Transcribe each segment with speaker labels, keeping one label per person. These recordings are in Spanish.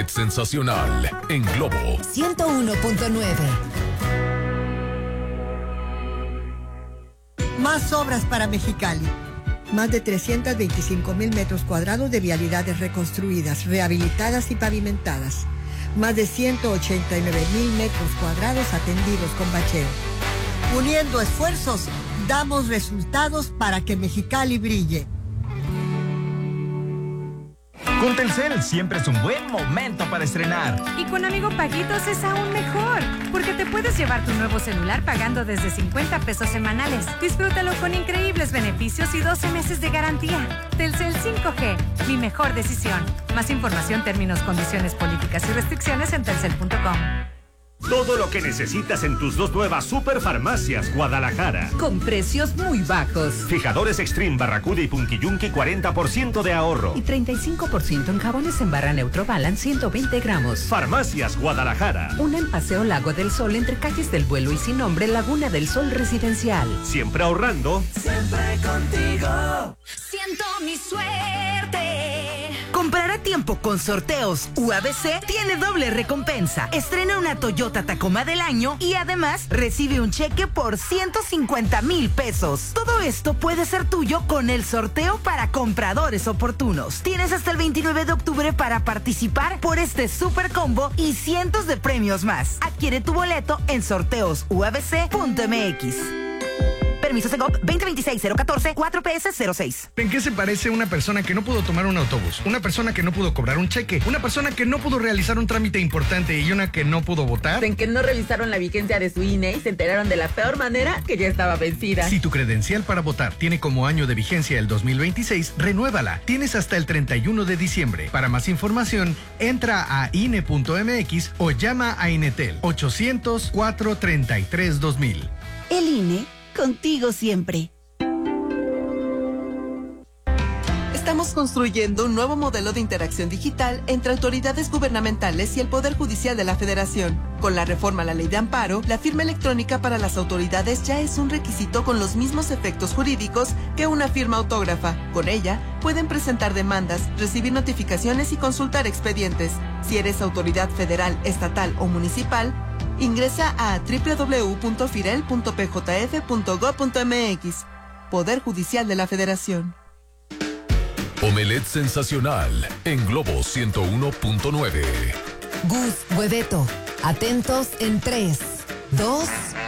Speaker 1: Omelet sensacional en Globo
Speaker 2: 101.9.
Speaker 3: Más obras para Mexicali. Más de 325,000 metros cuadrados de vialidades reconstruidas, rehabilitadas y pavimentadas. Más de 189,000 metros cuadrados atendidos con bacheo. Uniendo esfuerzos, damos resultados para que Mexicali brille.
Speaker 4: Con Telcel siempre es un buen momento para estrenar.
Speaker 5: Y con Amigo Paguitos es aún mejor, porque te puedes llevar tu nuevo celular pagando desde 50 pesos semanales. Disfrútalo con increíbles beneficios y 12 meses de garantía. Telcel 5G, mi mejor decisión. Más información, términos, condiciones, políticas y restricciones en telcel.com.
Speaker 6: Todo lo que necesitas en tus dos nuevas Superfarmacias Guadalajara.
Speaker 7: Con precios muy bajos.
Speaker 6: Fijadores Extreme, Barracuda y Punquiyunqui, 40% de ahorro.
Speaker 7: Y 35% en jabones en barra Neutrobalan, 120 gramos.
Speaker 6: Farmacias Guadalajara.
Speaker 7: Una en Paseo Lago del Sol, entre calles del Vuelo y Sin Nombre, Laguna del Sol Residencial.
Speaker 6: Siempre ahorrando.
Speaker 8: Siempre contigo. Siento mi suerte.
Speaker 9: Comprar a tiempo con Sorteos UABC tiene doble recompensa. Estrena una Toyota Tacoma del año y además recibe un cheque por 150,000 pesos. Todo esto puede ser tuyo con el sorteo para compradores oportunos. Tienes hasta el 29 de octubre para participar por este super combo y cientos de premios más. Adquiere tu boleto en sorteosuabc.mx. Permiso Segov 2026-014 4PS06.
Speaker 10: ¿En qué se parece una persona que no pudo tomar un autobús? Una persona que no pudo cobrar un cheque, una persona que no pudo realizar un trámite importante y una que no pudo votar.
Speaker 11: En que no revisaron la vigencia de su INE y se enteraron de la peor manera que ya estaba vencida.
Speaker 10: Si tu credencial para votar tiene como año de vigencia el 2026, renuévala. Tienes hasta el 31 de diciembre. Para más información, entra a INE.mx o llama a Inetel 800-433-2000.
Speaker 9: El INE, contigo siempre.
Speaker 12: Estamos construyendo un nuevo modelo de interacción digital entre autoridades gubernamentales y el Poder Judicial de la Federación. Con la reforma a la Ley de Amparo, la firma electrónica para las autoridades ya es un requisito con los mismos efectos jurídicos que una firma autógrafa. Con ella, pueden presentar demandas, recibir notificaciones y consultar expedientes. Si eres autoridad federal, estatal o municipal, ingresa a www.firel.pjf.gov.mx. Poder Judicial de la Federación.
Speaker 1: Omelet sensacional en Globo 101.9.
Speaker 2: Gus, Hueveto, atentos en 3, 2...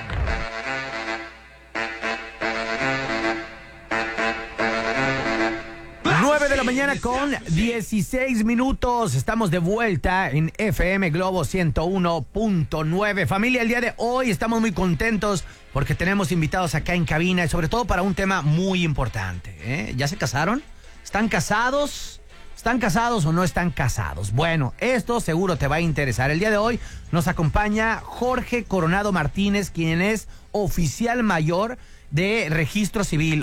Speaker 13: Mañana con 16 minutos. Estamos de vuelta en FM Globo 101.9. Familia, el día de hoy estamos muy contentos porque tenemos invitados acá en cabina y sobre todo para un tema muy importante. ¿Ya se casaron? ¿Están casados? ¿Están casados o no están casados? Bueno, esto seguro te va a interesar. El día de hoy nos acompaña Jorge Coronado Martínez, quien es oficial mayor de Registro Civil,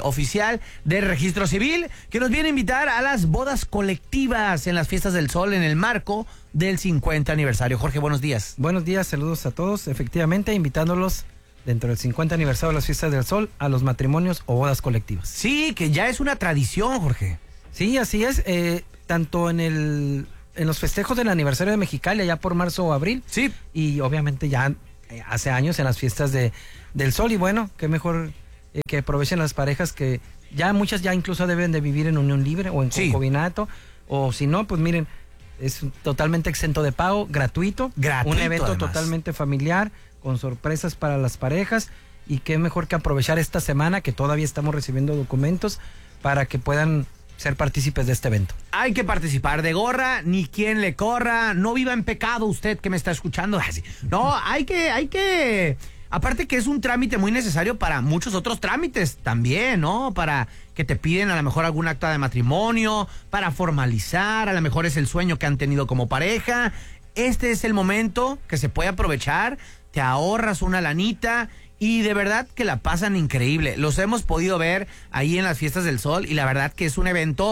Speaker 13: que nos viene a invitar a las bodas colectivas en las Fiestas del Sol en el marco del 50 aniversario. Jorge, buenos días.
Speaker 14: Buenos días, saludos a todos. Efectivamente, invitándolos dentro del 50 aniversario de las Fiestas del Sol a los matrimonios o bodas colectivas.
Speaker 13: Sí, que ya es una tradición, Jorge.
Speaker 14: Sí, así es. Tanto en los festejos del aniversario de Mexicali, allá por marzo o abril.
Speaker 13: Sí.
Speaker 14: Y obviamente ya hace años en las Fiestas del Sol. Y bueno, qué mejor que aprovechen las parejas que ya muchas ya incluso deben de vivir en unión libre o en concubinato, o si no, pues miren, es totalmente exento de pago, gratuito, un evento además totalmente familiar, con sorpresas para las parejas, y qué mejor que aprovechar esta semana que todavía estamos recibiendo documentos para que puedan ser partícipes de este evento.
Speaker 13: Hay que participar, de gorra, ni quien le corra, no viva en pecado usted que me está escuchando. No, hay que aparte que es un trámite muy necesario para muchos otros trámites también, ¿no? Para que te piden a lo mejor algún acta de matrimonio, para formalizar, a lo mejor es el sueño que han tenido como pareja. Este es el momento que se puede aprovechar, te ahorras una lanita y de verdad que la pasan increíble. Los hemos podido ver ahí en las Fiestas del Sol y la verdad que es un evento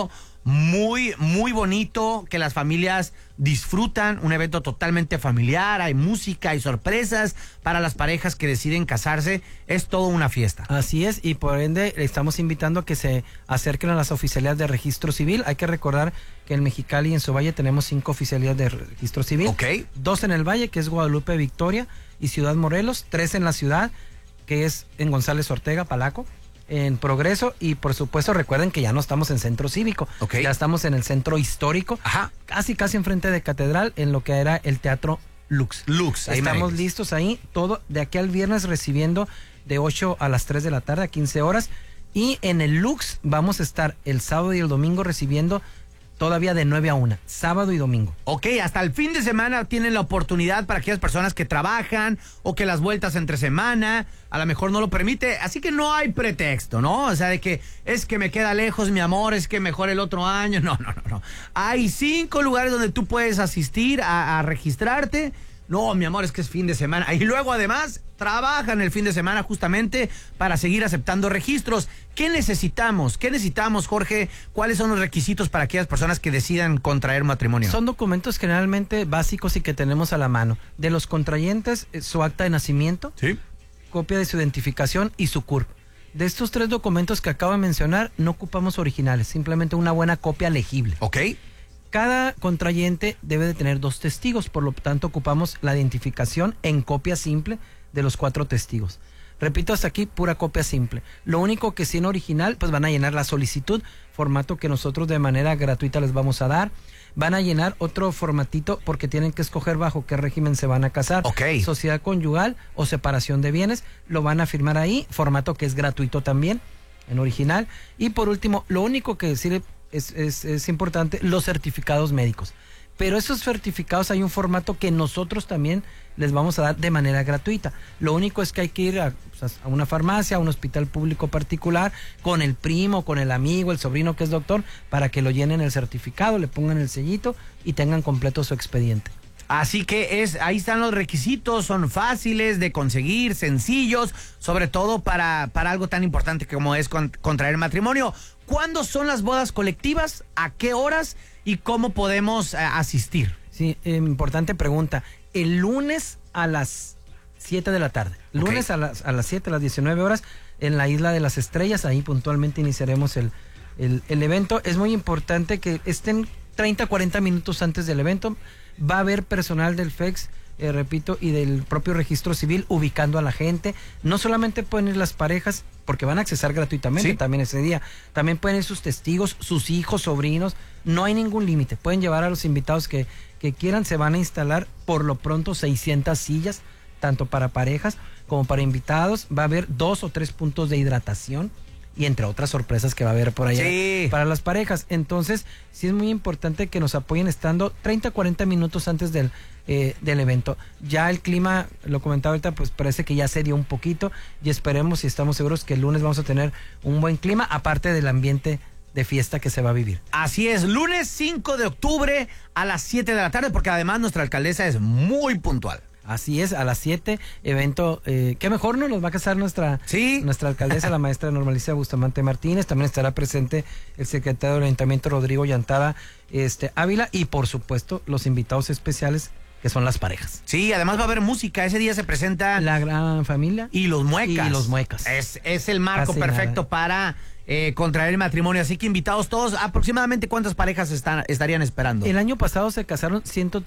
Speaker 13: muy, muy bonito, que las familias disfrutan, un evento totalmente familiar, hay música, hay sorpresas para las parejas que deciden casarse, es todo una fiesta.
Speaker 14: Así es, y por ende estamos invitando a que se acerquen a las oficialías de registro civil. Hay que recordar que en Mexicali y en su valle tenemos 5 oficialías de registro civil.
Speaker 13: Ok.
Speaker 14: 2 en el valle, que es Guadalupe, Victoria y Ciudad Morelos, 3 en la ciudad, que es en González Ortega, Palaco, en Progreso, y por supuesto recuerden que ya no estamos en centro cívico, ya estamos en el centro histórico, casi enfrente de Catedral, en lo que era el Teatro Lux. Estamos listos ahí, todo de aquí al viernes recibiendo de 8 a las 3 de la tarde, a 15 horas, y en el Lux vamos a estar el sábado y el domingo recibiendo todavía de 9 a 1, sábado y domingo.
Speaker 13: Ok, hasta el fin de semana tienen la oportunidad para aquellas personas que trabajan o que las vueltas entre semana a lo mejor no lo permite, así que no hay pretexto, ¿no? O sea, de que es que me queda lejos, mi amor, es que mejor el otro año. No. Hay 5 lugares donde tú puedes asistir a registrarte. No, mi amor, es que es fin de semana. Y luego, además, trabajan el fin de semana justamente para seguir aceptando registros. ¿Qué necesitamos? Jorge? ¿Cuáles son los requisitos para aquellas personas que decidan contraer matrimonio?
Speaker 14: Son documentos generalmente básicos y que tenemos a la mano. De los contrayentes, su acta de nacimiento, copia de su identificación y su CURP. De estos 3 documentos que acabo de mencionar, no ocupamos originales, simplemente una buena copia legible.
Speaker 13: Ok.
Speaker 14: Cada contrayente debe de tener 2 testigos, por lo tanto ocupamos la identificación en copia simple de los 4 testigos. Repito, hasta aquí pura copia simple. Lo único que sin original, pues van a llenar la solicitud, formato que nosotros de manera gratuita les vamos a dar. Van a llenar otro formatito porque tienen que escoger bajo qué régimen se van a casar. Sociedad conyugal o separación de bienes, lo van a firmar ahí, formato que es gratuito también, en original. Y por último, lo único que decir es importante, los certificados médicos. Pero esos certificados hay un formato que nosotros también les vamos a dar de manera gratuita. Lo único es que hay que ir a una farmacia, a un hospital público particular, con el primo, con el amigo, el sobrino que es doctor, para que lo llenen el certificado, le pongan el sellito y tengan completo su expediente.
Speaker 13: Así que ahí están los requisitos, son fáciles de conseguir, sencillos, sobre todo para algo tan importante como es contraer matrimonio. ¿Cuándo son las bodas colectivas? ¿A qué horas? ¿Y cómo podemos asistir?
Speaker 14: Sí, importante pregunta. El lunes a las 7 de la tarde. Lunes a las 7, a las 19 horas, en la Isla de las Estrellas. Ahí puntualmente iniciaremos el evento. Es muy importante que estén 30, 40 minutos antes del evento. Va a haber personal del FEX, repito, y del propio registro civil ubicando a la gente. No solamente pueden ir las parejas, porque van a accesar gratuitamente también ese día. También pueden ir sus testigos, sus hijos, sobrinos. No hay ningún límite. Pueden llevar a los invitados que quieran. Se van a instalar por lo pronto 600 sillas, tanto para parejas como para invitados. Va a haber 2 o 3 puntos de hidratación y entre otras sorpresas que va a haber por allá para las parejas. Entonces, sí es muy importante que nos apoyen estando 30, 40 minutos antes del evento. Ya el clima, lo comentaba ahorita, pues parece que ya se dio un poquito y esperemos y estamos seguros que el lunes vamos a tener un buen clima, aparte del ambiente de fiesta que se va a vivir.
Speaker 13: Así es, lunes 5 de octubre a las 7 de la tarde, porque además nuestra alcaldesa es muy puntual.
Speaker 14: Así es, a las 7, evento, qué mejor, ¿no? Nos va a casar nuestra alcaldesa, la maestra Norma Alicia Bustamante Martínez. También estará presente el secretario del Ayuntamiento, Rodrigo Llantada Ávila, y por supuesto los invitados especiales, que son las parejas.
Speaker 13: Sí, además va a haber música. Ese día se presenta
Speaker 14: La Gran Familia
Speaker 13: y los Muecas. Es el marco perfecto para contraer el matrimonio. Así que invitados todos. ¿Aproximadamente cuántas parejas estarían esperando?
Speaker 14: El año pasado se casaron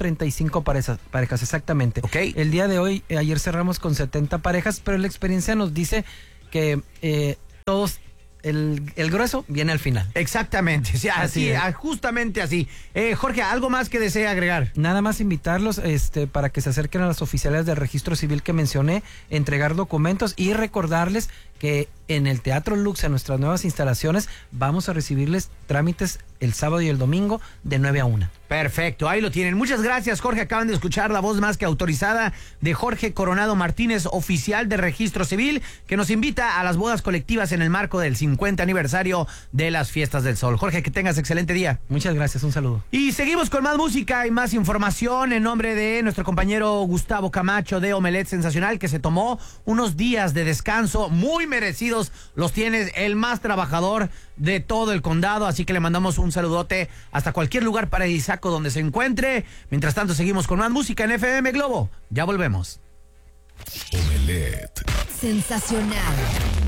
Speaker 14: 135 parejas exactamente. El día de hoy, ayer cerramos con 70 parejas, pero la experiencia nos dice que todos... El grueso viene al final.
Speaker 13: Exactamente, sí, así justamente así. Jorge, ¿algo más que desee agregar?
Speaker 14: Nada más invitarlos para que se acerquen a las oficialías del registro civil que mencioné, entregar documentos y recordarles que en el Teatro Lux, en nuestras nuevas instalaciones, vamos a recibirles trámites el sábado y el domingo de 9 a 1.
Speaker 13: Perfecto, ahí lo tienen. Muchas gracias, Jorge. Acaban de escuchar la voz más que autorizada de Jorge Coronado Martínez, oficial de Registro Civil, que nos invita a las bodas colectivas en el marco del 50 aniversario de las Fiestas del Sol. Jorge, que tengas excelente día.
Speaker 14: Muchas gracias, un saludo.
Speaker 13: Y seguimos con más música y más información en nombre de nuestro compañero Gustavo Camacho de Omelet Sensacional, que se tomó unos días de descanso muy merecidos los tienes, el más trabajador de todo el condado, así que le mandamos un saludote hasta cualquier lugar paradisíaco donde se encuentre. Mientras tanto, seguimos con más música en FM Globo. Ya volvemos.
Speaker 1: Omelette.
Speaker 2: Sensacional.